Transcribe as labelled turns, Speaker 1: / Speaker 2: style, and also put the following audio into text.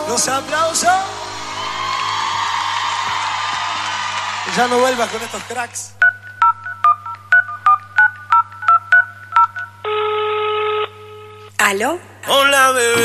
Speaker 1: Los aplausos. Ya no vuelvas con estos cracks.
Speaker 2: ¿Aló?
Speaker 1: Hola, bebé.